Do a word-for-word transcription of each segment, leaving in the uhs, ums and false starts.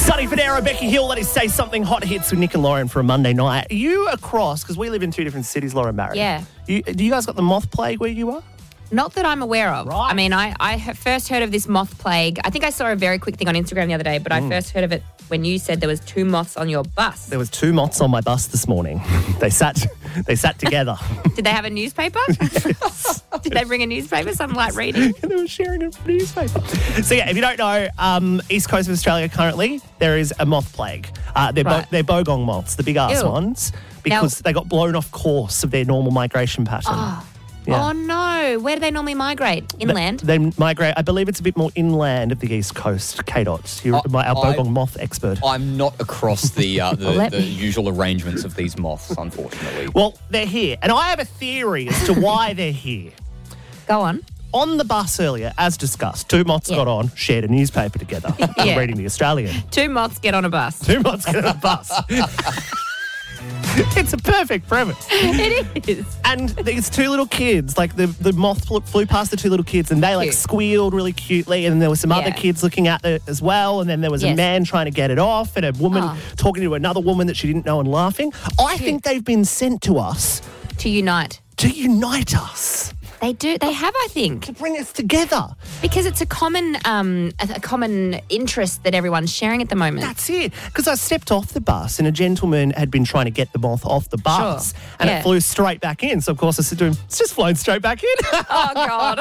Sonny Federa, Becky Hill, let us say something hot hits with Nick and Lauren for a Monday night. Are you across, because we live in two different cities, Lauren Barrett? Yeah. You, do you guys got the moth plague where you are? Not that I'm aware of. Right. I mean, I, I first heard of this moth plague. I think I saw a very quick thing on Instagram the other day, but mm. I first heard of it when you said there was two moths on your bus. There was two moths on my bus this morning. They sat they sat together. Did they have a newspaper? Yes. Did they bring a newspaper? Something like reading? They were sharing a newspaper. So yeah, if you don't know, um, East Coast of Australia currently, there is a moth plague. Uh, they're, right. bo- they're bogong moths, the big ass Ew. ones, because now, they got blown off course of their normal migration pattern. Oh. Yeah. Oh, no. Where do they normally migrate? Inland? They, they migrate, I believe it's a bit more inland of the East Coast. K-Dots, you're Uh, my, our I- bogong moth expert. I'm not across the uh, the, Let the me- usual arrangements of these moths, unfortunately. Well, they're here. And I have a theory as to why they're here. Go on. On the bus earlier, as discussed, two moths Yeah. got on, shared a newspaper together. Yeah. Reading The Australian. Two moths get on a bus. Two moths get on a bus. It's a perfect premise. It is. And these two little kids, like the, the moth flew, flew past the two little kids and they like Cute. squealed really cutely, and then there were some other Yeah. kids looking at it as well, and then there was a Yes. man trying to get it off and a woman Oh. talking to another woman that she didn't know and laughing. I Cute. think they've been sent to us To unite. to unite us, They do. They have, I think. to bring us together. Because it's a common um, a, a common interest that everyone's sharing at the moment. That's it. Because I stepped off the bus and a gentleman had been trying to get the moth off the bus, Sure. and Yeah. it flew straight back in. So, of course, I said to him, it's just flown straight back in. Oh, God.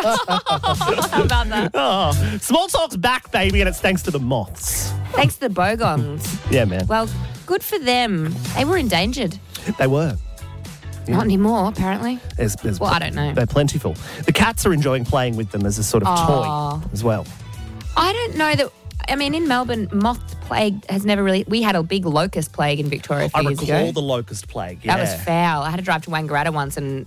How about that? Oh, small talk's back, baby, and it's thanks to the moths. Thanks to the bogons. Yeah, man. Well, good for them. They were endangered. They were. Not anymore, apparently. There's, there's Well, I don't know. They're plentiful. The cats are enjoying playing with them as a sort of Aw. toy as well. I don't know that. I mean, in Melbourne, moth plague has never really. We had a big locust plague in Victoria a few I years recall ago. the locust plague. Yeah. That was foul. I had to drive to Wangaratta once, and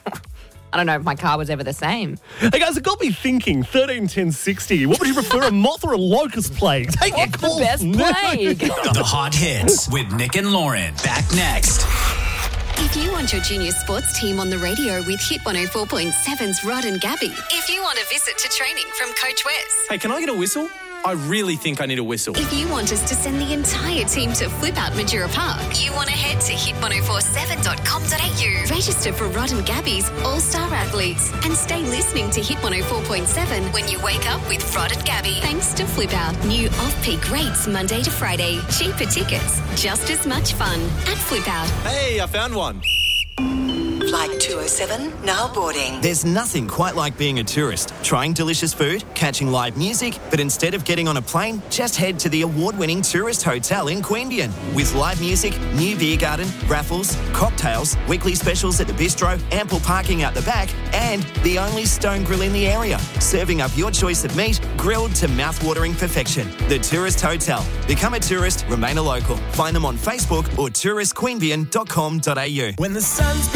I don't know if my car was ever the same. Hey guys, it got me thinking. Thirteen ten sixty. What would you prefer, a moth or a locust plague? Take your What's call. the best plague? The Hot Hits with Nick and Lauren. Back next. If you want your junior sports team on the radio with Hit one oh four point seven's Rod and Gabby. If you want a visit to training from Coach Wes. Hey, can I get a whistle? I really think I need a whistle. If you want us to send the entire team to Flip Out Majura Park. You want to head to hit ten forty-seven dot com dot a u. Register for Rod and Gabby's All-Star Athletes. And stay listening to Hit one oh four point seven when you wake up with Rod and Gabby. Thanks to Flip Out. New off-peak rates Monday to Friday. Cheaper tickets. Just as much fun at Flip Out. Hey, I found one. Flight two oh seven, now boarding. There's nothing quite like being a tourist, trying delicious food, catching live music, but instead of getting on a plane, just head to the award-winning tourist hotel in Queanbeyan. With live music, new beer garden, raffles, cocktails, weekly specials at the bistro, ample parking out the back, and the only stone grill in the area, serving up your choice of meat, grilled to mouth-watering perfection. The Tourist Hotel. Become a tourist, remain a local. Find them on Facebook or tourist queanbeyan dot com dot a u. When the sun's